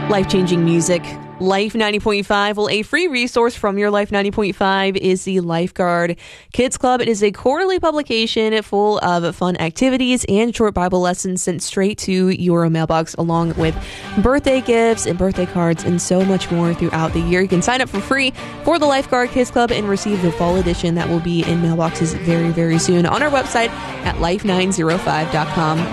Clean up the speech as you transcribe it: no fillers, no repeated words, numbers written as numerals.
Life-changing music. Life 90.5. Well, a free resource from your Life 90.5 is the Lifeguard Kids Club. It is a quarterly publication full of fun activities and short Bible lessons sent straight to your mailbox, along with birthday gifts and birthday cards and so much more throughout the year. You can sign up for free for the Lifeguard Kids Club and receive the fall edition that will be in mailboxes very, very soon on our website at life905.com.